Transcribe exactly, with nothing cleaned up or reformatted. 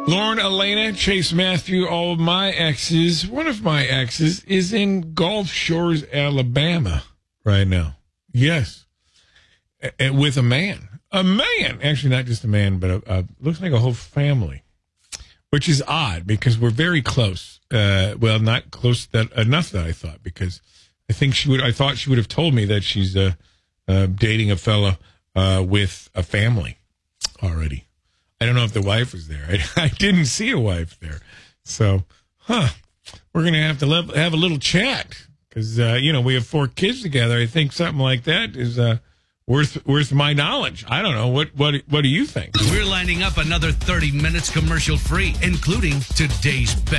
Lauren, Elena, Chase Matthew, all of my exes. One of my exes is in Gulf Shores, Alabama right now. Yes. A- with a man. A man. Actually, not just a man, but a, a, looks like a whole family. Which is odd because we're very close. Uh, well, not close that enough that I thought, because I think she would. I thought she would have told me that she's uh, uh, dating a fella uh, with a family already. I don't know if the wife was there. I, I didn't see a wife there, so huh? We're gonna have to le- have a little chat because uh, you know we have four kids together. I think something like that is uh, worth worth my knowledge. I don't know. What what what do you think? We're lining up another thirty minutes commercial free, including today's best.